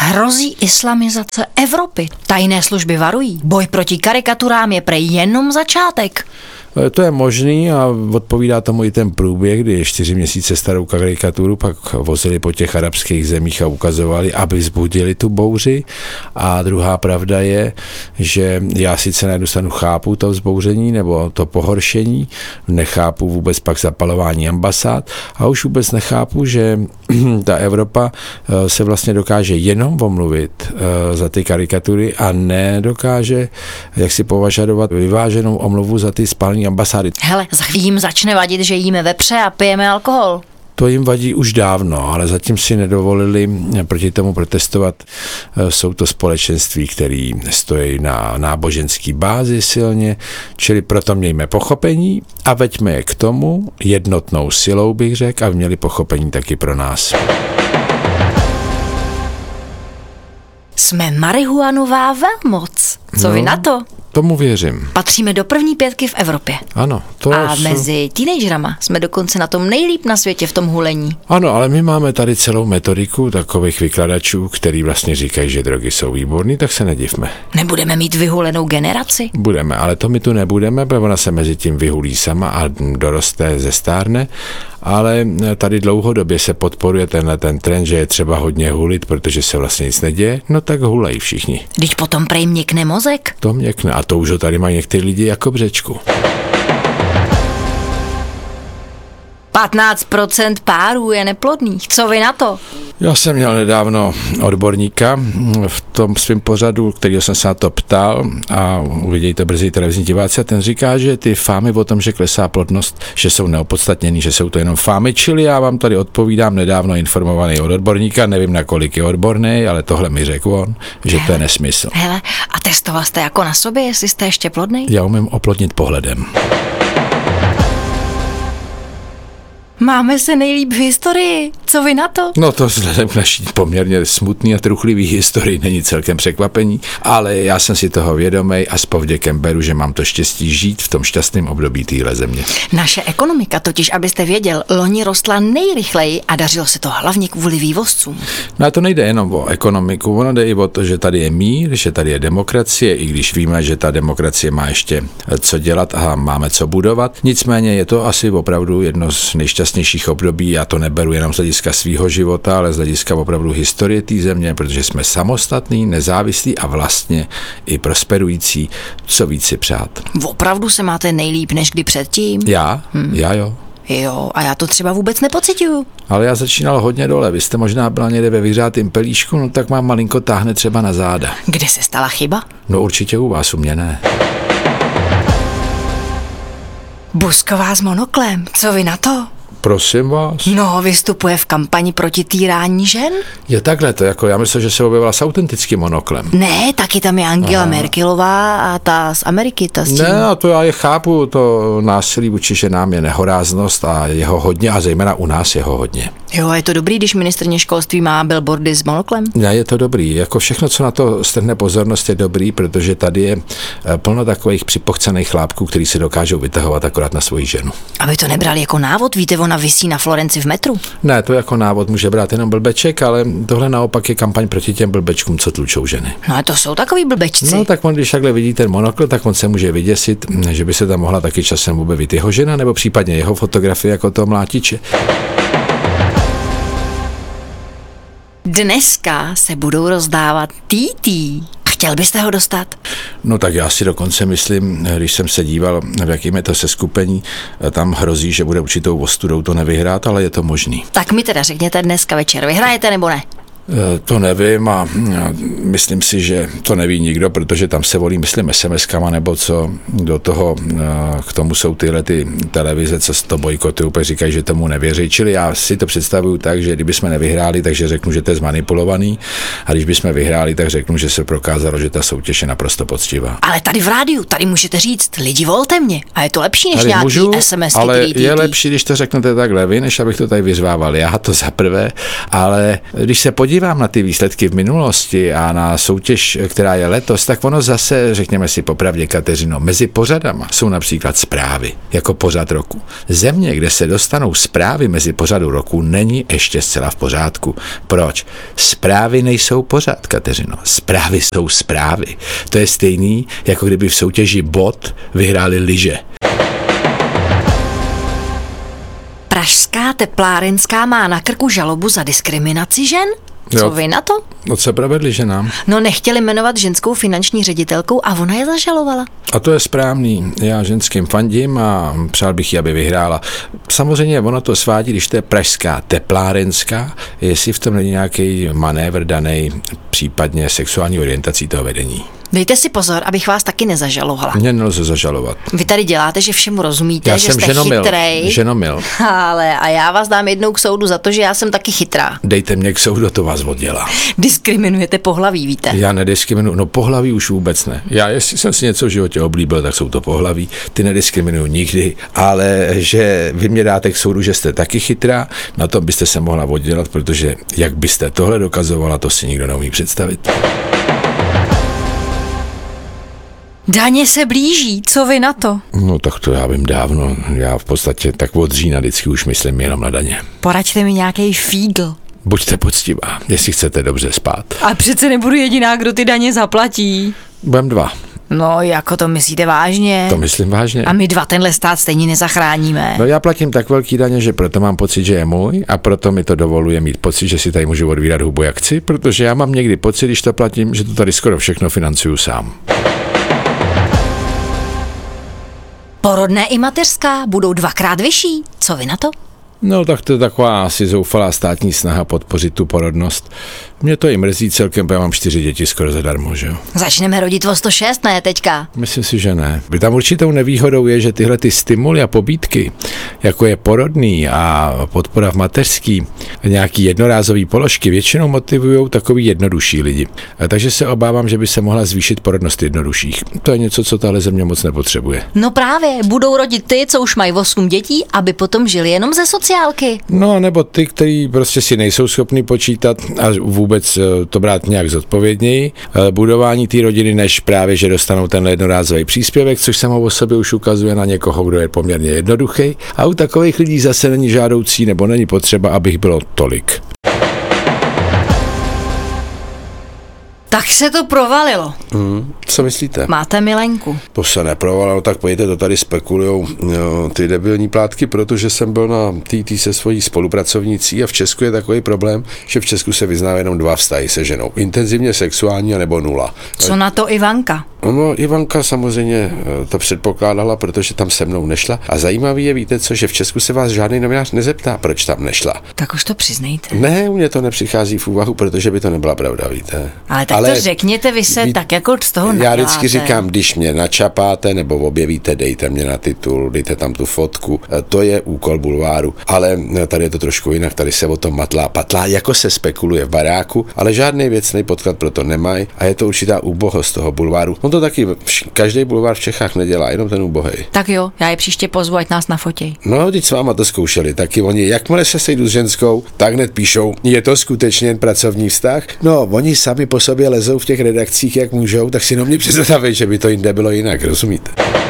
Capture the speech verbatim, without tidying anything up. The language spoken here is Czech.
Hrozí islamizace Evropy. Tajné služby varují. Boj proti karikaturám je prej jenom začátek. To je možný a odpovídá tomu i ten průběh, kdy čtyři měsíce starou karikaturu pak vozili po těch arabských zemích a ukazovali, aby vzbudili tu bouři. A druhá pravda je, že já sice na jednu stranu chápu to vzbouření nebo to pohoršení, nechápu vůbec pak zapalování ambasád a už vůbec nechápu, že ta Evropa se vlastně dokáže jenom omluvit za ty karikatury a nedokáže, jak si považovat vyváženou omluvu za ty spální ambasády. Hele, jim začne vadit, že jíme vepře a pijeme alkohol. To jim vadí už dávno, ale zatím si nedovolili proti tomu protestovat. Jsou to společenství, které stojí na náboženský bázi silně, čili proto mějme pochopení a veďme je k tomu jednotnou silou, bych řekl, aby měli pochopení taky pro nás. Jsme marihuanová velmoc. Co no, vy na to? Tomu věřím. Patříme do první pětky v Evropě. Ano. To a jsou... mezi teenagerama jsme dokonce na tom nejlíp na světě v tom hulení. Ano, ale my máme tady celou metodiku takových vykladačů, který vlastně říkají, že drogy jsou výborný, tak se nedivme. Nebudeme mít vyhulenou generaci? Budeme, ale to my tu nebudeme, protože ona se mezi tím vyhulí sama a doroste, zestárne, ale tady dlouhodobě se podporuje tenhle ten trend, že je třeba hodně hulit, protože se vlastně nic neděje, no tak hulej všichni. Vždyť potom prej měkne mozek. To měkne a to už ho tady mají některý lidi jako břečku. patnáct procent párů je neplodných. Co vy na to? Já jsem měl nedávno odborníka v tom svém pořadu, kterýho jsem se na to ptal a uvidíte to brzy televizní diváci a ten říká, že ty fámy o tom, že klesá plodnost, že jsou neopodstatněný, že jsou to jenom fámy, čili já vám tady odpovídám nedávno informovaný od odborníka, nevím na kolik je odborný, ale tohle mi řekl on, že hele, to je nesmysl. Hele, a testoval jste jako na sobě, jestli jste ještě plodnej? Já umím oplodnit pohledem. Máme se nejlíp v historii. Co vy na to? No to vzhledem k naší poměrně smutný a truchlivý historii není celkem překvapení, ale já jsem si toho vědomej a s povděkem beru, že mám to štěstí žít v tom šťastném období téhle země. Naše ekonomika totiž, abyste věděl, loni rostla nejrychleji a dařilo se to hlavně kvůli vývozcům. No a to nejde jenom o ekonomiku, ono jde i o to, že tady je mír, že tady je demokracie, i když víme, že ta demokracie má ještě co dělat a máme co budovat. Nicméně je to asi opravdu jedno z nejšťastnějších období, já to neberu jenom z hlediska svýho života, ale z hlediska opravdu historie té země, protože jsme samostatní, nezávislí a vlastně i prosperující, co víc si přát. Opravdu se máte nejlíp než kdy předtím? Já? Hmm. Já jo. Jo, a já to třeba vůbec nepociťuju. Ale já začínal hodně dole, vy jste možná byla někde ve vyhřátým pelíšku, no tak mám malinko táhne třeba na záda. Kde se stala chyba? No určitě u vás, u mě ne. Busková s monoklem, co vy na to? Prosím vás. No, vystupuje v kampani proti týrání žen? Je takhle to, jako já myslím, že se objevila s autentickým monoklem. Ne, taky tam je Angela Aha. Merkelová a ta z Ameriky, ta s tím. Ne, a to já je chápu, to násilí vůči ženám je nehoráznost a jeho hodně a zejména u nás jeho hodně. Jo, a je to dobrý, když ministryně školství má billboardy s monoklem? Ne, je to dobrý, jako všechno, co na to strhne pozornost, je dobrý, protože tady je plno takových připochcených chlápků, který si dokážou vytahovat akorát na svoji ženu. Aby to nebrali jako návod, víte, ona visí na Florenci v metru. Ne, to jako návod může brát jenom blbeček, ale tohle naopak je kampaň proti těm blbečkům, co tlučou ženy. No a to jsou takový blbečci. No tak on, když takhle vidí ten monokl, tak on se může vyděsit, že by se tam mohla taky časem objevit jeho žena, nebo případně jeho fotografie jako toho mlátiče. Dneska se budou rozdávat T T. Chtěl byste ho dostat? No tak já si dokonce myslím, když jsem se díval, v jakým je to seskupení, tam hrozí, že bude určitou ostudou to nevyhrát, ale je to možný. Tak mi teda řekněte dneska večer, vyhrajete nebo ne? To nevím a myslím si, že to neví nikdo, protože tam se volí, myslím, es em eskama nebo co, do toho, k tomu jsou tyhle ty televize, co to bojkotují, úplně říkají, že tomu nevěří, čili já si to představuju tak, že kdyby jsme nevyhráli, takže řeknu, že to je zmanipulovaný a když bychom vyhráli, tak řeknu, že se prokázalo, že ta soutěž je naprosto poctivá. Ale tady v rádiu, tady můžete říct, lidi volte mě a je to lepší než tady nějaký můžu, SMSky. Ale který, je lepší, když to řeknete takhle vy, než abych to tady vyzvával já, to za prvé, ale když se podívám podívám na ty výsledky v minulosti a na soutěž, která je letos, tak ono zase, řekněme si popravdě, Kateřino, mezi pořadama jsou například zprávy, jako pořad roku. Země, kde se dostanou zprávy mezi pořadu roku, není ještě zcela v pořádku. Proč? Zprávy nejsou pořad, Kateřino. Zprávy jsou zprávy. To je stejný, jako kdyby v soutěži bod vyhráli lyže. Pražská teplárenská má na krku žalobu za diskriminaci žen? Co Jo. vy na to? No co provedli ženám? No nechtěli jmenovat ženskou finanční ředitelkou a ona je zažalovala. A to je správný. Já ženským fandím a přál bych jí, aby vyhrála. Samozřejmě ono to svádí, když to je pražská teplárenská, jestli v tom není nějaký manévr daný případně sexuální orientací toho vedení. Dejte si pozor, abych vás taky nezažalovala. Mě nelze zažalovat. Vy tady děláte, že všemu rozumíte, Já že jsem jste ženomil. chytrej. Ženomil. Ale a já vás dám jednou k soudu za to, že já jsem taky chytrá. Dejte mě k soudu, to vás oddělá. Diskriminujete pohlaví, víte? Já nediskriminuju, no pohlaví už vůbec ne. Já, jestli jsem si něco v životě oblíbil, tak jsou to pohlaví, ty nediskriminuju nikdy, ale že vy mě dáte k soudu, že jste taky chytrá, na tom byste se mohla oddělat, protože jak byste tohle dokazovala, to si nikdo neumí představit. Daně se blíží, co vy na to? No tak to já vím dávno, já v podstatě tak od října vždycky už myslím jenom na daně. Poraďte mi nějaký fígl. Buďte poctivá, jestli chcete dobře spát. A přece nebudu jediná, kdo ty daně zaplatí. Budem dva. No, jako to myslíte vážně? To myslím vážně. A my dva tenhle stát stejně nezachráníme. No já platím tak velký daně, že proto mám pocit, že je můj a proto mi to dovoluje mít pocit, že si tady můžu odvírat hubu jak chci, protože já mám někdy pocit, když to platím, že to tady skoro všechno financuju sám. Porodné i mateřská budou dvakrát vyšší. Co vy na to? No tak to je taková asi zoufalá státní snaha podpořit tu porodnost. Mě to i mrzí celkem, protože já mám čtyři děti skoro zadarmo, že jo. Začneme rodit o sto šest, ne teďka? Myslím si, že ne. Tam určitou nevýhodou je, že tyhle ty stimuly a pobídky, jako je porodný a podpora v mateřský, nějaký jednorázový položky, většinou motivují takový jednodušší lidi. A takže se obávám, že by se mohla zvýšit porodnost jednodušších. To je něco, co tahle země moc nepotřebuje. No právě, budou rodit ty, co už mají osm dětí, aby potom žili jenom ze sociálky. No, nebo ty, kteří prostě si nejsou schopni počítat a vůbec to brát nějak zodpovědněji. Budování té rodiny, než právě, že dostanou ten jednorázový příspěvek, což samo o sobě už ukazuje na někoho, kdo je poměrně jednoduchý. A u takových lidí zase není žádoucí nebo není potřeba, abych bylo tolik. Tak se to provalilo. Hmm, co myslíte? Máte milenku. To se neprovalilo, tak pojďte, to tady spekulujou jo, ty debilní plátky, protože jsem byl na té tý se svojí spolupracovnicí a v Česku je takový problém, že v Česku se vyzná jenom dva vztahy se ženou. Intenzivně sexuální a nebo nula. Co na to Ivanka? No, Ivanka samozřejmě to předpokládala, protože tam se mnou nešla. A zajímavý je, víte co, že v Česku se vás žádný novinář nezeptá, proč tam nešla. Tak už to přiznejte. Ne, u mě to nepřichází v úvahu, protože by to nebyla pravda, víte. Ale tak Ale to řekněte, vy se ví, tak jako z toho naděláte. Já vždycky říkám, když mě načapáte nebo objevíte, dejte mě na titul, dejte tam tu fotku. To je úkol bulváru. Ale tady je to trošku jinak, tady se o tom matlá patlá, jako se spekuluje v baráku, ale žádný věcný podklad pro to nemají a je to určitá úbohost toho bulváru. On to taky každý bulvár v Čechách nedělá, jenom ten úbohej. Tak jo, já je příště pozvu, ať nás nafotěj. No, teď s váma to zkoušeli, taky oni, jakmile se sejdu s ženskou, tak hned píšou, je to skutečně jen pracovní vztah? No, oni sami po sobě lezou v těch redakcích, jak můžou, tak si no mě představit, že by to jinde bylo jinak, rozumíte?